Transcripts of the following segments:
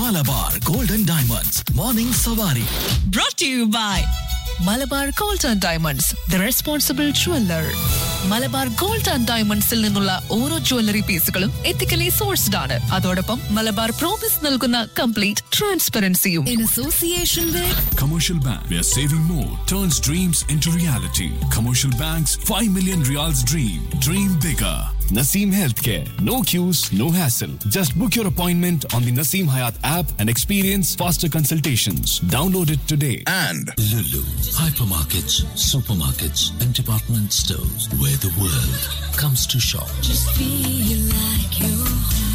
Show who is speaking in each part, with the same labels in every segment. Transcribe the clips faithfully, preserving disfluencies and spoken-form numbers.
Speaker 1: Malabar Golden Diamonds Morning Savari.
Speaker 2: Brought to you by Malabar gold and diamonds the responsible jeweller. Malabar gold and ഡയമണ്ട്സിൽ നിന്നുള്ള ഓരോ jewellery പീസുകളും ethically sourced ആണ്. അതോടൊപ്പം Malabar promise നൽകുന്ന complete ട്രാൻസ്പെറൻസിയും. In association with
Speaker 3: Commercial Bank, where saving more turns dreams into reality. Commercial Bank's five million Riyals dream. Dream bigger.
Speaker 4: Naseem Healthcare. No queues, no hassle. Just book your appointment on the Naseem Hayat app and experience faster consultations. Download it today.
Speaker 1: And
Speaker 5: Lulu, hypermarkets, supermarkets, and department stores where the world comes to shop.
Speaker 6: Just feel like you're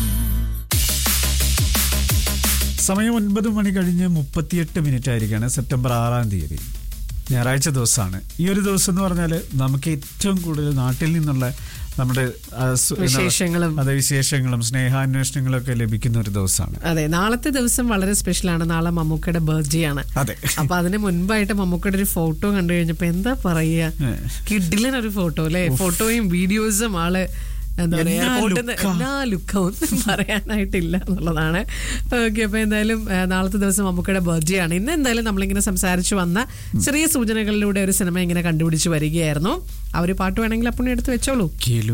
Speaker 7: സമയം ഒൻപത് മണി കഴിഞ്ഞ് മുപ്പത്തിയെട്ട് minute ആയിരിക്കുകയാണ്. September ആറാം തീയതി ഞായറാഴ്ച ദിവസമാണ്. ഈ ഒരു ദിവസം എന്ന് പറഞ്ഞാൽ നമുക്ക് ഏറ്റവും കൂടുതൽ നാട്ടിൽ നിന്നുള്ള നമ്മുടെ
Speaker 8: വിശേഷങ്ങളും
Speaker 7: അതെ വിശേഷങ്ങളും സ്നേഹാന്വേഷണങ്ങളും ഒക്കെ ലഭിക്കുന്ന ഒരു ദിവസമാണ്.
Speaker 8: അതെ, നാളത്തെ ദിവസം വളരെ സ്പെഷ്യലാണ്. നാളെ മമ്മൂക്കയുടെ ബർത്ത്ഡേ ആണ്.
Speaker 7: അതെ,
Speaker 8: അപ്പൊ അതിന് മുൻപായിട്ട് മമ്മൂക്കയുടെ ഒരു ഫോട്ടോ കണ്ടു കഴിഞ്ഞപ്പോ എന്താ പറയാ, കിഡിലൻ ഒരു ഫോട്ടോ അല്ലെ. ഫോട്ടോയും വീഡിയോസും ആള് എന്താ പറയാ, എല്ലാ ലുക്കവും പറയാനായിട്ടില്ല എന്നുള്ളതാണ്. ഓക്കെ, അപ്പൊ എന്തായാലും നാളത്തെ ദിവസം മമ്മൂക്കയുടെ ബർത്ത്ഡേ ആണ്. ഇന്ന് എന്തായാലും നമ്മളിങ്ങനെ സംസാരിച്ചു വന്ന ചെറിയ സൂചനകളിലൂടെ ഒരു സിനിമ ഇങ്ങനെ കണ്ടുപിടിച്ച് വരികയായിരുന്നു. ആ ഒരു പാട്ട് വേണമെങ്കിൽ അപ്പം എടുത്ത് വെച്ചോളൂ.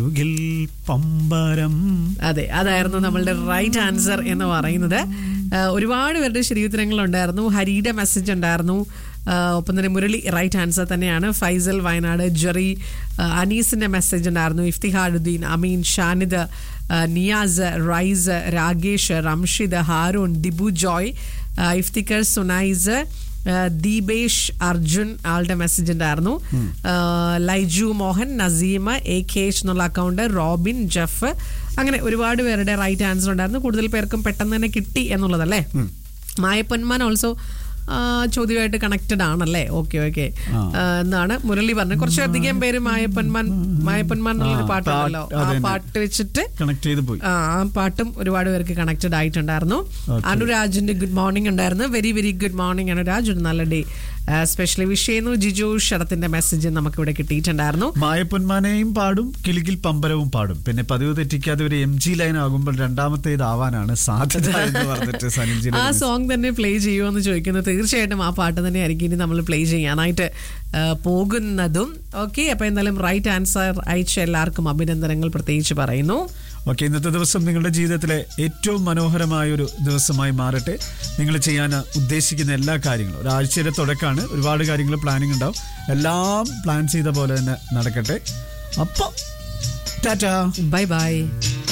Speaker 8: അതെ, അതായിരുന്നു നമ്മളുടെ റൈറ്റ് ആൻസർ എന്ന് പറയുന്നത്. ഒരുപാട് പേരുടെ ശരിയുത്തരങ്ങൾ ഉണ്ടായിരുന്നു. ഹരിയുടെ മെസ്സേജ് ഉണ്ടായിരുന്നു. ഒപ്പം തന്നെ മുരളി റൈറ്റ് ആൻസർ തന്നെയാണ്. ഫൈസൽ വയനാട്, ജെറി, അനീസിന്റെ മെസ്സേജ് ഉണ്ടായിരുന്നു. ഇഫ്തിഹാറുദ്ദീൻ, അമീൻ, ഷാനിദ്, നിയാസ്, റൈസ്, രാഗേഷ്, റംഷിദ്, ഹാരൂൺ, ദിബു ജോയ്, ഇഫ്തിക്കർ, സുനൈസ്, ദീപേഷ്, അർജുൻ ആളുടെ മെസ്സേജ് ഉണ്ടായിരുന്നു. ലൈജു മോഹൻ, നസീമ, എ കേഷ് എന്നുള്ള അക്കൗണ്ട്, റോബിൻ, ജഫ്, അങ്ങനെ ഒരുപാട് പേരുടെ റൈറ്റ് ആൻസർ ഉണ്ടായിരുന്നു. കൂടുതൽ പേർക്കും പെട്ടെന്ന് തന്നെ കിട്ടി എന്നുള്ളതല്ലേ. മായപ്പൊന്മാൻ ഓൾസോ ചോദ്യമായിട്ട് കണക്റ്റഡ് ആണല്ലേ. ഓക്കെ ഓക്കെ എന്നാണ് മുരളി പറഞ്ഞത്. കുറച്ചധികം പേര് മായപ്പന്മാൻ മായപ്പന്മാൻ എന്നുള്ളൊരു പാട്ടുണ്ടല്ലോ, ആ പാട്ട് വെച്ചിട്ട് ആ പാട്ടും ഒരുപാട് പേർക്ക് കണക്റ്റഡ് ആയിട്ടുണ്ടായിരുന്നു. അനുരാജിന്റെ ഗുഡ് മോർണിംഗ് ഉണ്ടായിരുന്നു. Very very good morning Anuraj, ഒരു നല്ല ഡേ സ്പെഷ്യലി വിഷ് ചെയ്യുന്നു. ജിജു ഷറത്തിന്റെ മെസ്സേജ് നമുക്ക് ഇവിടെ കിട്ടിയിട്ടുണ്ടായിരുന്നു.
Speaker 7: മായപ്പൊന്മാനെയും പാടും, കിലുകിൽ പമ്പരവും പാടും. പിന്നെ പതിവ് തെറ്റിക്കാതെ ഒരു എം ജി ലൈൻ ആകുമ്പോൾ രണ്ടാമത്തേതാവാനാണ് സാധ്യത എന്ന് പറഞ്ഞിട്ട് സനിൽ
Speaker 8: ആ സോങ് തന്നെ പ്ലേ ചെയ്യുമോ എന്ന് ചോദിക്കുന്നത്. തീർച്ചയായിട്ടും ആ പാട്ട് തന്നെ ആയിരിക്കും ഇനി നമ്മൾ പ്ലേ ചെയ്യാനായിട്ട് പോകുന്നതും. ഓക്കെ, അപ്പൊ എന്തായാലും റൈറ്റ് ആൻസർ അയച്ച എല്ലാവർക്കും അഭിനന്ദനങ്ങൾ പ്രത്യേകിച്ച് പറയുന്നു.
Speaker 7: ഓക്കെ, ഇന്നത്തെ ദിവസം നിങ്ങളുടെ ജീവിതത്തിലെ ഏറ്റവും മനോഹരമായൊരു ദിവസമായി മാറട്ടെ. നിങ്ങൾ ചെയ്യാൻ ഉദ്ദേശിക്കുന്ന എല്ലാ കാര്യങ്ങളും, ഒരാഴ്ചയുടെ തുടക്കമാണ്, ഒരുപാട് കാര്യങ്ങൾ പ്ലാനിങ് ഉണ്ടാവും. എല്ലാം പ്ലാൻ ചെയ്ത പോലെ തന്നെ നടക്കട്ടെ. അപ്പോൾ ടാറ്റാ,
Speaker 8: ബൈ ബൈ.